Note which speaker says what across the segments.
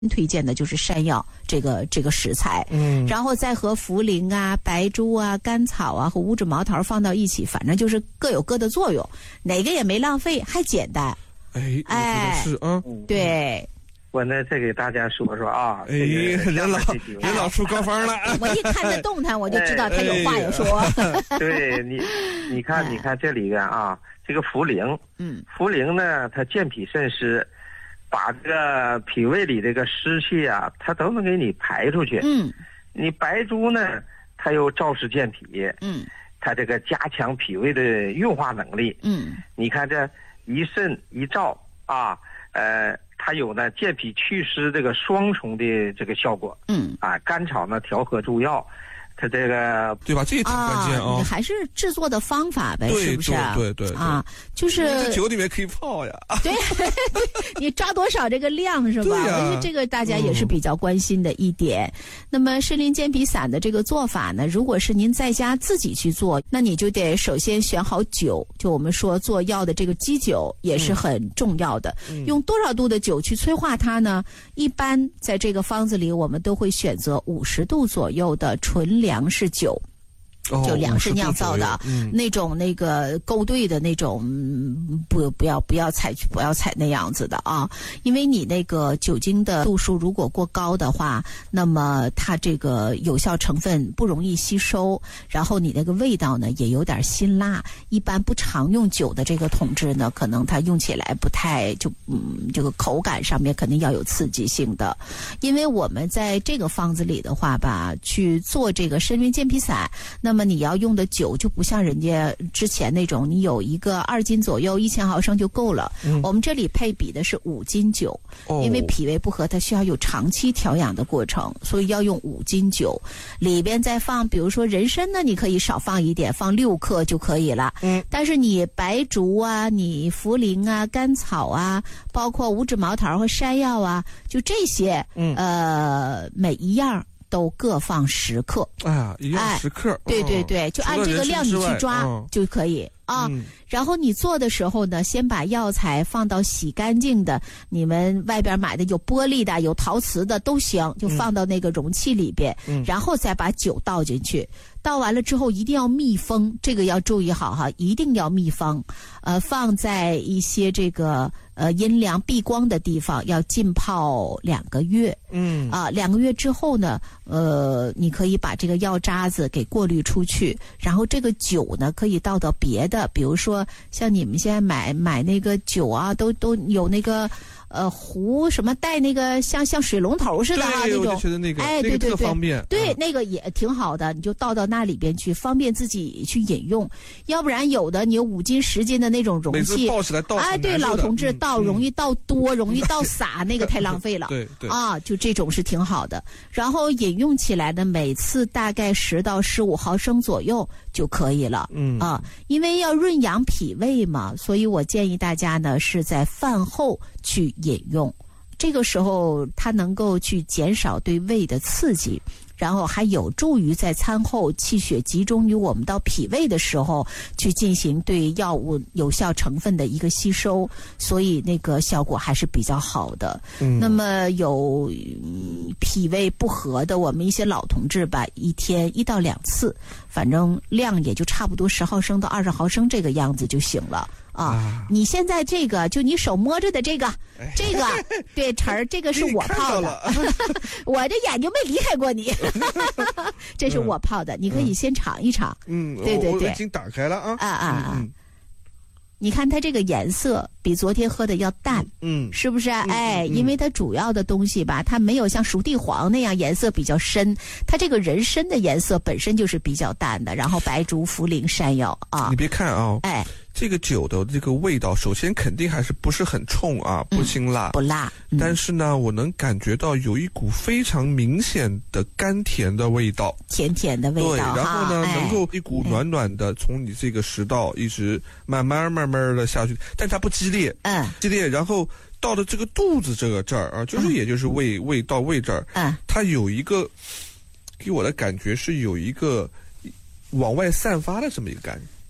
Speaker 1: 推荐的就是山药这个食材，然后再和茯苓啊、白术啊、甘草啊和五指毛桃放到一起，反正就是各有各的作用，哪个也没浪费，还简单。
Speaker 2: 哎，是啊，
Speaker 1: 对。
Speaker 3: 我呢再给大家说说啊，
Speaker 2: 任老出高方了。
Speaker 1: 我一看这动弹，我就知道他有话要说。
Speaker 3: 对你看这里边啊，这个茯苓，茯苓呢，它健脾渗湿。把这个脾胃里这个湿气啊，它都能给你排出去。你白术呢，它又燥湿健脾。它这个加强脾胃的运化能力。你看这一肾一燥啊，它有呢健脾祛湿这个双重的这个效果。甘草呢调和助药。它这个
Speaker 2: 对吧？这也挺关键啊！
Speaker 1: 你还是制作的方法呗，是不是？
Speaker 2: 对
Speaker 1: 啊，就是
Speaker 2: 这酒里面可以泡呀。
Speaker 1: 对，你抓多少这个量是吧？因为这个大家也是比较关心的一点。那么参苓健脾散的这个做法呢，如果是您在家自己去做，那你就得首先选好酒，就我们说做药的这个基酒也是很重要的。用多少度的酒去催化它呢？一般在这个方子里，我们都会选择50度左右的纯粮食酒。就粮食酿造的那种那个勾兑的那种，不要采那样子的啊，因为你那个酒精的度数如果过高的话，那么它这个有效成分不容易吸收，然后你那个味道呢也有点辛辣。一般不常用酒的这个同志呢，可能它用起来不太这个口感上面肯定要有刺激性的。因为我们在这个方子里的话吧，去做这个参苓健脾散，那么你要用的酒就不像人家之前那种，你有一个2斤左右1000毫升就够了。我们这里配比的是5斤酒，因为脾胃不和它需要有长期调养的过程，所以要用5斤酒。里边再放比如说人参呢，你可以少放一点，放6克就可以了。但是你白术啊、你茯苓啊、甘草啊，包括五指毛桃和山药啊，就这些每一样都各放10克。
Speaker 2: 一样10克。
Speaker 1: 对，就按这个量你去抓就可以啊。然后你做的时候呢，先把药材放到洗干净的，你们外边买的有玻璃的、有陶瓷的都行，就放到那个容器里边，然后再把酒倒进去。倒完了之后一定要密封，这个要注意好哈，一定要密封。放在一些这个阴凉避光的地方，要浸泡2个月。2个月之后呢，你可以把这个药渣子给过滤出去，然后这个酒呢可以倒到别的，比如说像你们现在买那个酒啊，都有那个壶什么带那个像水龙头似的啊，那种。对，
Speaker 2: 特方便。
Speaker 1: 对，那个也挺好的，你就倒到那里边去，方便自己去饮用。要不然有的你有5斤10斤的那种容器，
Speaker 2: 每次抱起来倒。
Speaker 1: 对，老同志倒容易倒多，容易倒洒，那个太浪费了。
Speaker 2: 对
Speaker 1: 就这种是挺好的。然后饮用起来呢，每次大概10到15毫升左右就可以了。因为要润养脾胃嘛，所以我建议大家呢是在饭后去饮用，这个时候它能够去减少对胃的刺激，然后还有助于在餐后气血集中于我们到脾胃的时候去进行对药物有效成分的一个吸收，所以那个效果还是比较好的。那么有脾胃不和的，我们一些老同志吧，一天1到2次，反正量也就差不多10毫升到20毫升这个样子就行了。你现在这个就你手摸着的这个对晨儿，这个是我泡的。我这眼睛没离开过你。这是我泡的，你可以先尝一尝。对，
Speaker 2: 我已经打开了啊。
Speaker 1: 你看它这个颜色比昨天喝的要淡，是不是？因为它主要的东西吧，它没有像熟地黄那样颜色比较深，它这个人参的颜色本身就是比较淡的，然后白术、茯苓、山药啊。
Speaker 2: 你别看啊，这个酒的这个味道，首先肯定还是不是很冲啊，不辛辣，
Speaker 1: 不辣。
Speaker 2: 但是呢，我能感觉到有一股非常明显的甘甜的味道，
Speaker 1: 甜甜的味道。
Speaker 2: 对，然后呢，能够一股暖暖的从你这个食道一直慢慢的下去，但它不激烈，激烈，然后到了这个肚子这儿啊，也就是胃到胃这儿，它有一个给我的感觉是有一个往外散发的这么一个感觉。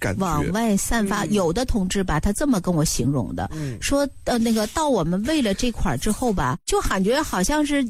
Speaker 2: 感觉，
Speaker 1: 往外散发。有的同志吧，他这么跟我形容的，说那个到我们喂了这块之后吧，就感觉好像是